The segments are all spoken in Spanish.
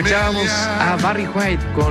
Escuchábamos a Barry White con...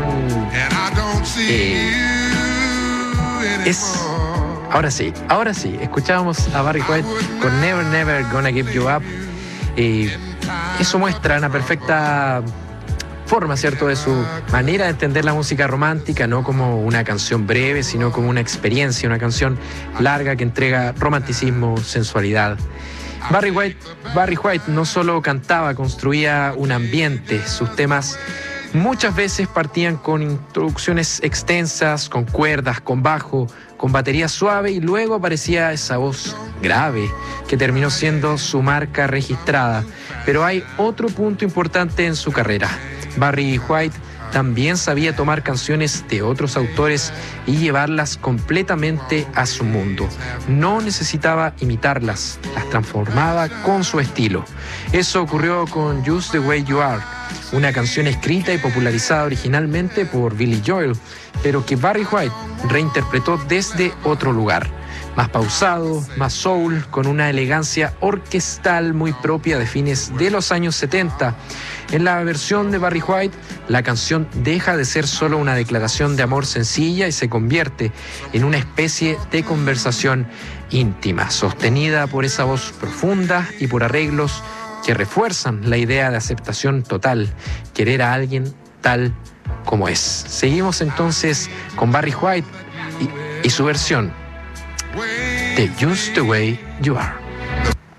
Ahora sí, escuchábamos a Barry White con Never Never Gonna Give You Up. Eso muestra una perfecta forma, ¿cierto?, de su manera de entender la música romántica, no como una canción breve, sino como una experiencia, una canción larga que entrega romanticismo, sensualidad. Barry White no solo cantaba, construía un ambiente. Sus temas muchas veces partían con introducciones extensas, con cuerdas, con bajo, con batería suave, y luego aparecía esa voz grave que terminó siendo su marca registrada. Pero hay otro punto importante en su carrera. Barry White también sabía tomar canciones de otros autores y llevarlas completamente a su mundo. No necesitaba imitarlas, las transformaba con su estilo. Eso ocurrió con Just the Way You Are, una canción escrita y popularizada originalmente por Billy Joel, pero que Barry White reinterpretó desde otro lugar. Más pausado, más soul, con una elegancia orquestal muy propia de fines de los años 70. En la versión de Barry White, la canción deja de ser solo una declaración de amor sencilla y se convierte en una especie de conversación íntima, sostenida por esa voz profunda y por arreglos que refuerzan la idea de aceptación total, querer a alguien tal como es. Seguimos entonces con Barry White y su versión de Just the Way You Are.